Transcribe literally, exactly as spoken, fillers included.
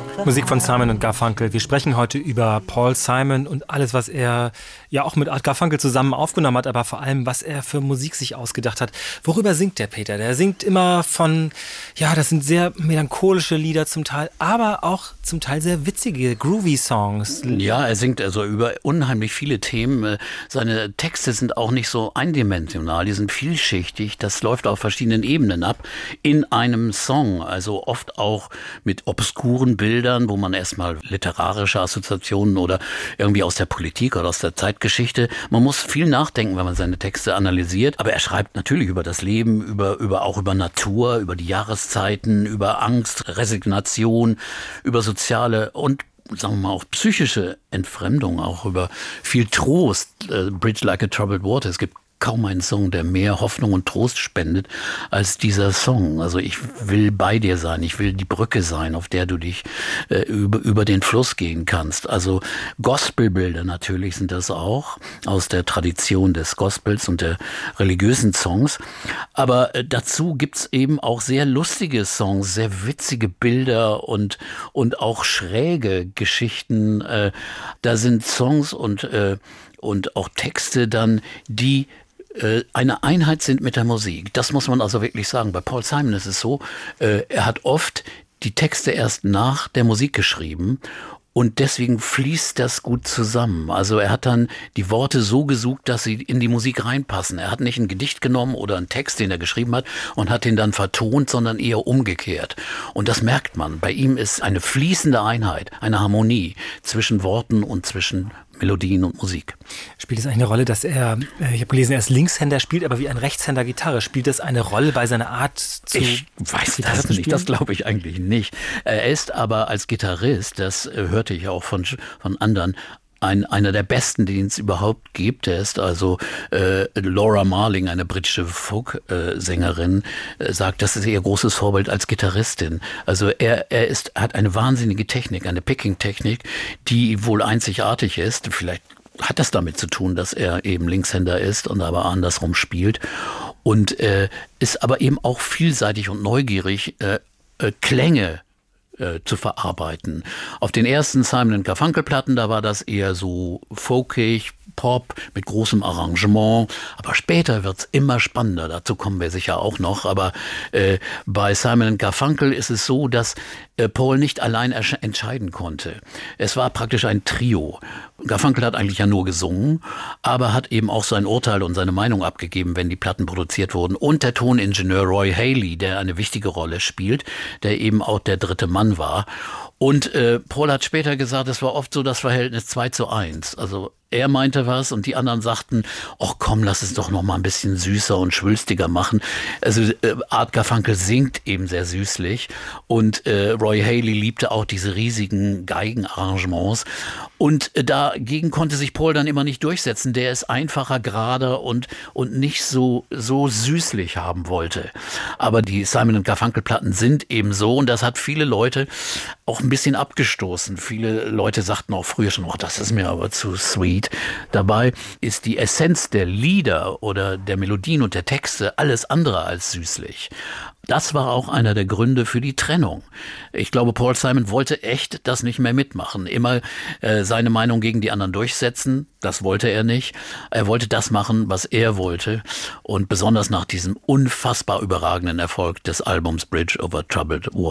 Musik von Simon und Garfunkel. Wir sprechen heute über Paul Simon und alles, was er ja auch mit Art Garfunkel zusammen aufgenommen hat, aber vor allem, was er für Musik sich ausgedacht hat. Worüber singt der Peter? Der singt immer von, ja, das sind sehr melancholische Lieder zum Teil, aber auch zum Teil sehr witzige, groovy Songs. Ja, er singt also über unheimlich viele Themen. Seine Texte sind auch nicht so eindimensional, die sind vielschichtig. Das läuft auf verschiedenen Ebenen ab in einem Song, also oft auch mit obskuren Bildern, wo man erstmal literarische Assoziationen oder irgendwie aus der Politik oder aus der Zeitgeschichte. Man muss viel nachdenken, wenn man seine Texte analysiert. Aber er schreibt natürlich über das Leben, über, über auch über Natur, über die Jahreszeiten, über Angst, Resignation, über soziale und sagen wir mal auch psychische Entfremdung, auch über viel Trost. Äh, Bridge Like a Troubled Water. Es gibt kaum einen Song, der mehr Hoffnung und Trost spendet als dieser Song. Also ich will bei dir sein, ich will die Brücke sein, auf der du dich äh, über, über den Fluss gehen kannst. Also Gospelbilder natürlich sind das auch, aus der Tradition des Gospels und der religiösen Songs. Aber äh, dazu gibt's eben auch sehr lustige Songs, sehr witzige Bilder und, und auch schräge Geschichten. Äh, da sind Songs und, äh, und auch Texte dann, die eine Einheit sind mit der Musik. Das muss man also wirklich sagen. Bei Paul Simon ist es so, er hat oft die Texte erst nach der Musik geschrieben und deswegen fließt das gut zusammen. Also er hat dann die Worte so gesucht, dass sie in die Musik reinpassen. Er hat nicht ein Gedicht genommen oder einen Text, den er geschrieben hat und hat den dann vertont, sondern eher umgekehrt. Und das merkt man. Bei ihm ist eine fließende Einheit, eine Harmonie zwischen Worten und zwischen Melodien und Musik. Spielt es eine Rolle, dass er, ich habe gelesen, er ist Linkshänder, spielt aber wie ein Rechtshänder Gitarre. Spielt das eine Rolle bei seiner Art zu Ich weiß Gitarre das zu nicht, das glaube ich eigentlich nicht. Er ist aber als Gitarrist, das hörte ich auch von, von anderen, Ein, einer der besten, den es überhaupt gibt. Er ist also äh, Laura Marling, eine britische Folk-Sängerin, äh, sagt, das ist ihr großes Vorbild als Gitarristin. Also er, er ist, hat eine wahnsinnige Technik, eine Picking-Technik, die wohl einzigartig ist. Vielleicht hat das damit zu tun, dass er eben Linkshänder ist und aber andersrum spielt. Und äh, ist aber eben auch vielseitig und neugierig, äh, äh, Klänge zu verarbeiten. Auf den ersten Simon und Garfunkel Platten, da war das eher so folkig, Pop mit großem Arrangement, aber später wird's immer spannender, dazu kommen wir sicher auch noch, aber äh, bei Simon und Garfunkel ist es so, dass äh, Paul nicht allein entscheiden konnte. Es war praktisch ein Trio. Garfunkel hat eigentlich ja nur gesungen, aber hat eben auch sein Urteil und seine Meinung abgegeben, wenn die Platten produziert wurden. Und der Toningenieur Roy Haley, der eine wichtige Rolle spielt, der eben auch der dritte Mann war. Und äh, Paul hat später gesagt, es war oft so das Verhältnis zwei zu eins. Also er meinte was und die anderen sagten, ach komm, lass es doch noch mal ein bisschen süßer und schwülstiger machen. Also äh, Art Garfunkel singt eben sehr süßlich und äh, Roy Haley liebte auch diese riesigen Geigenarrangements. Und äh, dagegen konnte sich Paul dann immer nicht durchsetzen. Der ist einfacher, gerader und, und nicht so, so süßlich haben wollte. Aber die Simon und Garfunkel Platten sind eben so und das hat viele Leute auch ein bisschen abgestoßen. Viele Leute sagten auch früher schon, oh, das ist mir aber zu sweet. Dabei ist die Essenz der Lieder oder der Melodien und der Texte alles andere als süßlich. Das war auch einer der Gründe für die Trennung. Ich glaube, Paul Simon wollte echt das nicht mehr mitmachen. Immer äh, seine Meinung gegen die anderen durchsetzen, das wollte er nicht. Er wollte das machen, was er wollte. Und besonders nach diesem unfassbar überragenden Erfolg des Albums Bridge over Troubled Water